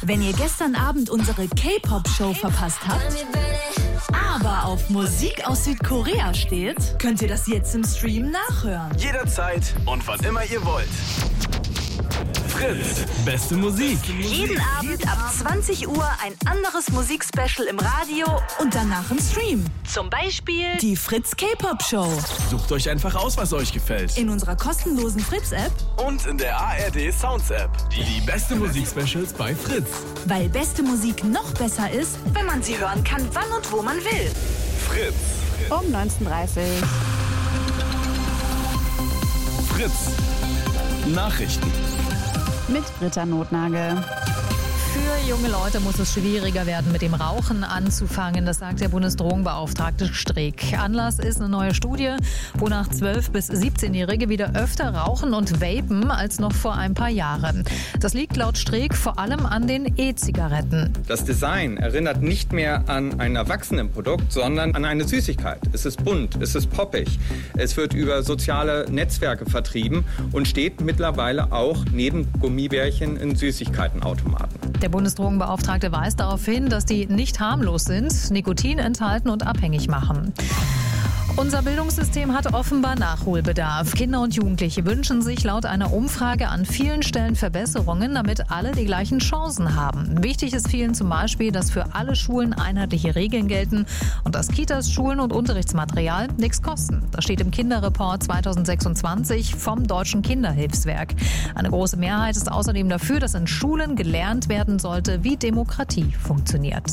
Wenn ihr gestern Abend unsere K-Pop-Show verpasst habt, aber auf Musik aus Südkorea steht, könnt ihr das jetzt im Stream nachhören. Jederzeit und wann immer ihr wollt. Fritz, beste Musik. Jeden Abend ab 20 Uhr ein anderes Musikspecial im Radio und danach im Stream. Zum Beispiel die Fritz K-Pop-Show. Sucht euch einfach aus, was euch gefällt. In unserer kostenlosen Fritz-App Und in der ARD Sounds-App. Die beste Musikspecials bei Fritz. weil beste Musik noch besser ist, wenn man sie hören kann, wann und wo man will. Fritz. Um 19:30 Fritz. Nachrichten. mit Britta Notnagel. Für junge Leute muss es schwieriger werden, mit dem Rauchen anzufangen. Das sagt der Bundesdrogenbeauftragte Streeck. Anlass ist eine neue Studie, wonach 12- bis 17-Jährige wieder öfter rauchen und vapen als noch vor ein paar Jahren. Das liegt laut Streeck vor allem an den E-Zigaretten. Das Design erinnert nicht mehr an ein Erwachsenenprodukt, sondern an eine Süßigkeit. Es ist bunt, es ist poppig. Es wird über soziale Netzwerke vertrieben und steht mittlerweile auch neben Gummibärchen in Süßigkeitenautomaten. Der Bundesdrogenbeauftragte weist darauf hin, dass die nicht harmlos sind, Nikotin enthalten und abhängig machen. Unser Bildungssystem hat offenbar Nachholbedarf. Kinder und Jugendliche wünschen sich laut einer Umfrage an vielen Stellen Verbesserungen, damit alle die gleichen Chancen haben. Wichtig ist vielen zum Beispiel, dass für alle Schulen einheitliche Regeln gelten und dass Kitas, Schulen und Unterrichtsmaterial nichts kosten. Das steht im Kinderreport 2026 vom Deutschen Kinderhilfswerk. Eine große Mehrheit ist außerdem dafür, dass in Schulen gelernt werden sollte, wie Demokratie funktioniert.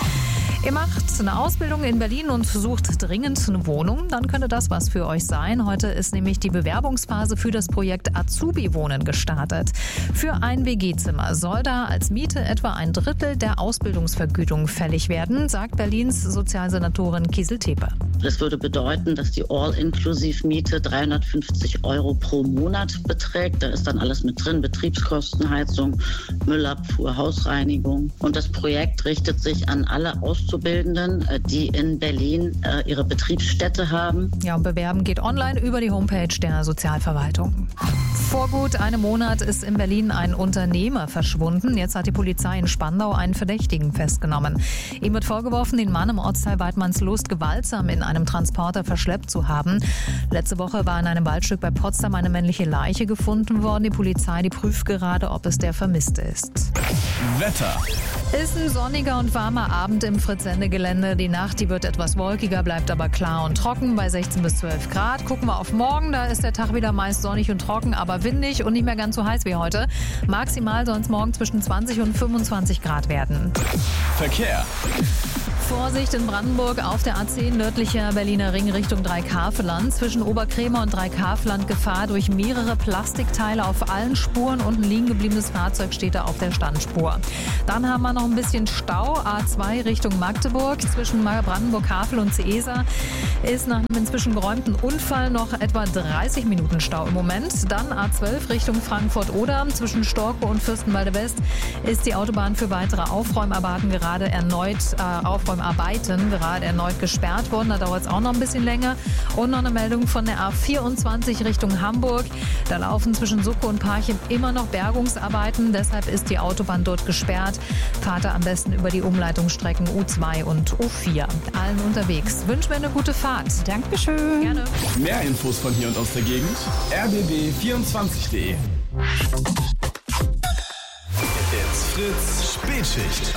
Ihr macht eine Ausbildung in Berlin und sucht dringend eine Wohnung, dann könnte das was für euch sein. Heute ist nämlich die Bewerbungsphase für das Projekt Azubi-Wohnen gestartet. Für ein WG-Zimmer soll da als Miete etwa ein Drittel der Ausbildungsvergütung fällig werden, sagt Berlins Sozialsenatorin Kiesel-Tepe. Das würde bedeuten, dass die All-Inklusiv-Miete 350 € pro Monat beträgt. Da ist dann alles mit drin, Betriebskosten, Heizung, Müllabfuhr, Hausreinigung. Und das Projekt richtet sich an alle Auszubildenden, die in Berlin ihre Betriebsstätte haben. Ja, und bewerben geht online über die Homepage der Sozialverwaltung. Vor gut einem Monat ist in Berlin ein Unternehmer verschwunden. Jetzt hat die Polizei in Spandau einen Verdächtigen festgenommen. Ihm wird vorgeworfen, den Mann im Ortsteil Weidmannslust gewaltsam in einem Transporter verschleppt zu haben. Letzte Woche war in einem Waldstück bei Potsdam eine männliche Leiche gefunden worden. Die Polizei, die prüft gerade, ob es der Vermisste ist. Wetter. Ist ein sonniger und warmer Abend im Fritz-Sende-Gelände. Die Nacht, die wird etwas wolkiger, bleibt aber klar und trocken bei 16 bis 12 Grad. Gucken wir auf morgen, da ist der Tag wieder meist sonnig und trocken, aber windig und nicht mehr ganz so heiß wie heute. Maximal soll es morgen zwischen 20 und 25 Grad werden. Verkehr. Vorsicht in Brandenburg auf der A10 nördlicher Berliner Ring Richtung Dreikaveland. Zwischen Oberkrämer und Dreikaveland Gefahr durch mehrere Plastikteile auf allen Spuren und ein liegen gebliebenes Fahrzeug steht da auf der Standspur. Dann haben wir noch ein bisschen Stau. A2 Richtung Magdeburg zwischen Brandenburg-Havel und Ceesa ist nach einem inzwischen geräumten Unfall noch etwa 30 Minuten Stau im Moment. Dann A12 Richtung Frankfurt-Oder. Zwischen Storkow und Fürstenwalde West ist die Autobahn für weitere Aufräumarbeiten gerade erneut gesperrt worden. Da dauert es auch noch ein bisschen länger. Und noch eine Meldung von der A24 Richtung Hamburg. Da laufen zwischen Suckow und Parchim immer noch Bergungsarbeiten. Deshalb ist die Autobahn dort gesperrt. Fahrt am besten über die Umleitungsstrecken U2 und U4. Allen unterwegs. Wünschen wir eine gute Fahrt. Dankeschön. Gerne. Mehr Infos von hier und aus der Gegend. rbb24.de. It's Fritz Spätschicht.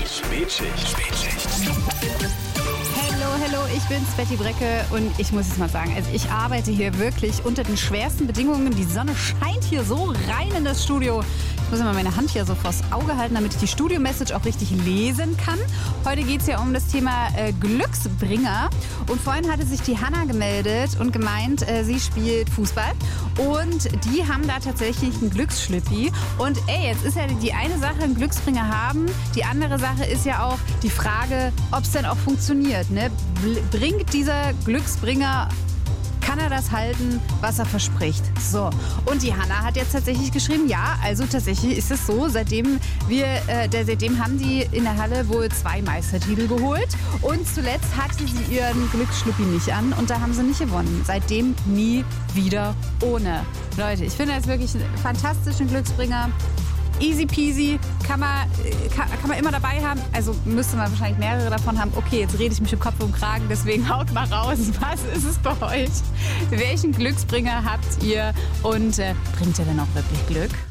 Hallo, ich bin's, Betty Brecke und ich muss es mal sagen, also ich arbeite hier wirklich unter den schwersten Bedingungen. Die Sonne scheint hier so rein in das Studio. Ich muss immer meine Hand hier so vors Auge halten, damit ich die Studio-Message auch richtig lesen kann. Heute geht es ja um das Thema Glücksbringer. Und vorhin hatte sich die Hanna gemeldet und gemeint, sie spielt Fußball. Und die haben da tatsächlich einen Glücksschlüppi. Und jetzt ist ja die eine Sache, einen Glücksbringer haben. Die andere Sache ist ja auch die Frage, ob es denn auch funktioniert. Ne? Bringt dieser Glücksbringer, kann er das halten, was er verspricht? So, und die Hanna hat jetzt tatsächlich geschrieben, ja, also tatsächlich ist es so, seitdem haben die in der Halle wohl 2 Meistertitel geholt und zuletzt hatte sie ihren Glücksschlüppi nicht an und da haben sie nicht gewonnen. Seitdem nie wieder ohne. Leute, ich finde das wirklich einen fantastischen Glücksbringer. easy peasy, kann man immer dabei haben. Also müsste man wahrscheinlich mehrere davon haben. Okay, jetzt rede ich mich im Kopf und Kragen, deswegen haut mal raus. Was ist es bei euch? Welchen Glücksbringer habt ihr und bringt er denn auch wirklich Glück?